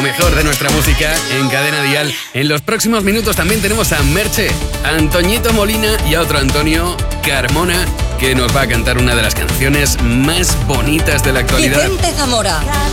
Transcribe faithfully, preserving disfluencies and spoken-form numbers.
mejor de nuestra música en Cadena Dial. En los próximos minutos también tenemos a Merche, a Antoñito Molina y a otro Antonio, Carmona, que nos va a cantar una de las canciones más bonitas de la actualidad. Vicente Zamora.